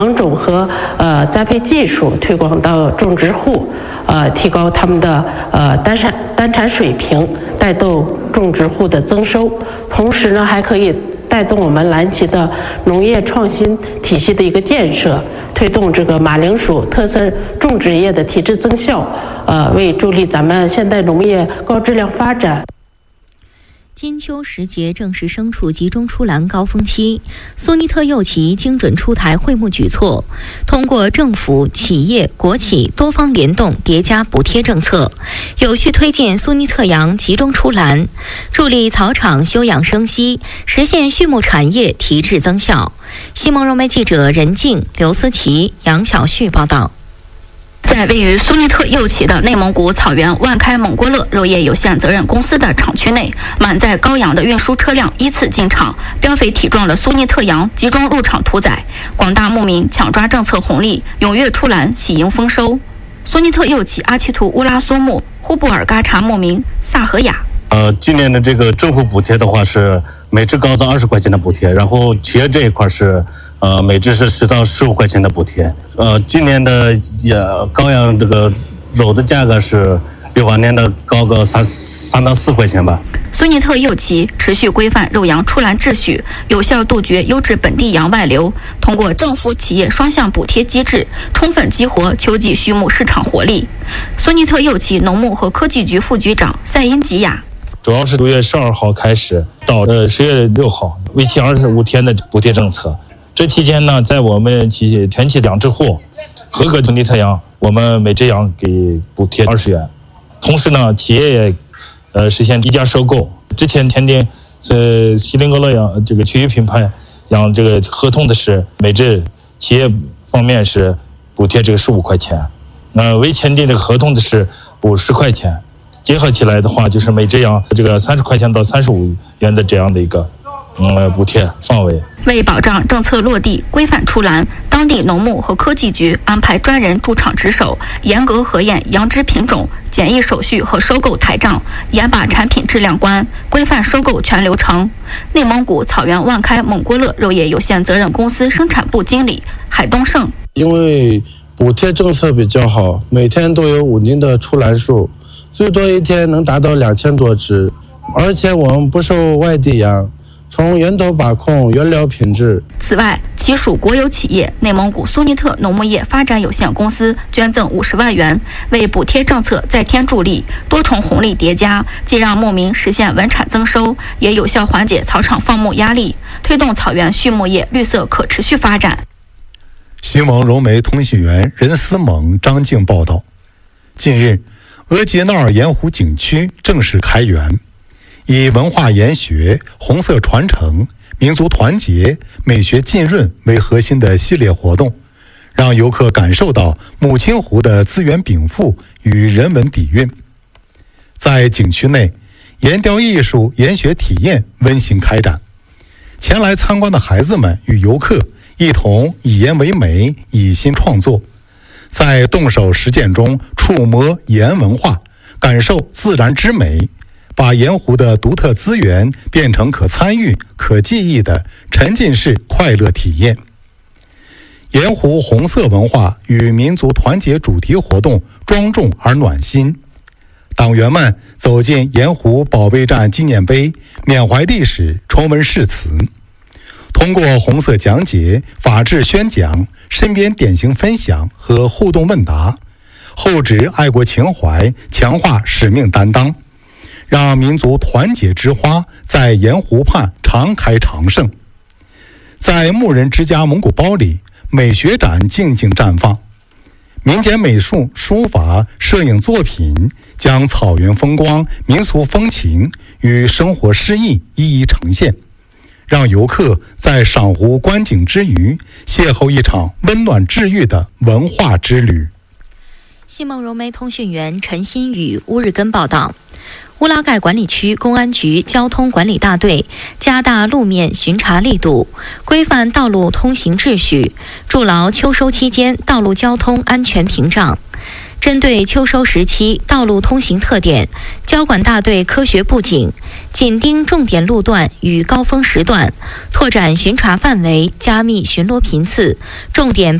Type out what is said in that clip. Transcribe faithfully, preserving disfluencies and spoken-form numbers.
养种和呃栽培技术推广到种植户，呃，提高他们的呃单产单产水平，带动种植户的增收。同时呢，还可以带动我们蓝旗的农业创新体系的一个建设，推动这个马铃薯特色种植业的提质增效，呃，为助力咱们现代农业高质量发展。 金秋时节正是牲畜集中出栏高峰期，苏尼特幼企精准出台惠牧举措，通过政府、企业、国企多方联动叠加补贴政策，有序推进苏尼特羊集中出栏，助力草场休养生息，实现畜牧产业提质增效。新蒙融媒记者任静、刘思琪、杨晓旭报道。 在位于苏尼特幼企的内蒙古草原万开蒙郭勒肉业有限责任公司的厂区内，满载羔羊的运输车辆依次进场，膘肥体壮的苏尼特羊集中入场屠宰，广大牧民抢抓政策红利，踊跃出栏喜迎丰收。苏尼特幼企阿奇图乌拉苏木呼布尔嘎查牧民萨和雅。 呃，今年的这个政府补贴的话是每只羔子二十块钱的补贴，然后企业这一块是。呃，每只是十到十五块钱的补贴。呃，今年的也羔羊这个肉的价格是比往年的高个三三到四块钱吧。 苏尼特幼企持续规范肉羊出栏秩序，有效杜绝优质本地羊外流，通过政府企业双向补贴机制，充分激活秋季畜牧市场活力。苏尼特幼企农牧和科技局副局长赛因吉亚。 主要是六月十二号开始到呃十月六号，为期二十五天的补贴政策。这期间呢，在我们企全企养殖户合格苏尼特羊，我们每只羊给补贴二十元。同时呢，企业也呃实现低价收购。之前签订呃锡林郭勒养这个区域品牌养这个合同的是每只企业方面是补贴这个十五块钱，呃未签订这个合同的是补十块钱。结合起来的话，就是每只羊这个三十块钱到三十五元的这样的一个嗯补贴范围。 为保障政策落地、规范出栏，当地农牧和科技局安排专人驻场值守，严格核验羊只品种、检疫手续和收购台账，严把产品质量关，规范收购全流程。内蒙古草原万开蒙郭勒肉业有限责任公司生产部经理海东胜。 因为补贴政策比较好，每天都有稳定的出栏数，最多一天能达到两千多只，而且我们不收外地羊，从源头把控原料品质。 此外，其属国有企业内蒙古苏尼特农牧业发展有限公司捐赠五十万元，为补贴政策再添助力，多重红利叠加，既让牧民实现稳产增收，也有效缓解草场放牧压力，推动草原畜牧业绿色可持续发展。 新蒙融媒通讯员任思猛、张静报道。近日，额济纳尔盐湖景区正式开园。以文化研学、红色传承、民族团结、美学浸润为核心的系列活动，让游客感受到母亲湖的资源禀赋与人文底蕴。在景区内，岩雕艺术研学体验温馨开展，前来参观的孩子们与游客一同以盐为媒，以心创作，在动手实践中触摸盐文化，感受自然之美，把盐湖的独特资源变成可参与、可记忆的沉浸式快乐体验。盐湖红色文化与民族团结主题活动庄重而暖心。党员们走进盐湖保卫战纪念碑，缅怀历史，重温誓词。通过红色讲解、法治宣讲、身边典型分享和互动问答，厚植爱国情怀，强化使命担当，让民族团结之花在盐湖畔常开常盛。在牧人之家蒙古包里，美学展静静绽放，民间美术、书法、摄影作品将草原风光、民俗风情与生活诗意一一呈现，让游客在赏湖观景之余，邂逅一场温暖治愈的文化之旅。 新蒙融媒通讯员陈新宇、乌日根报道。乌拉盖管理区公安局交通管理大队加大路面巡查力度，规范道路通行秩序，筑牢秋收期间道路交通安全屏障。 针对秋收时期道路通行特点，交管大队科学布警，紧盯重点路段与高峰时段，拓展巡查范围，加密巡逻频次，重点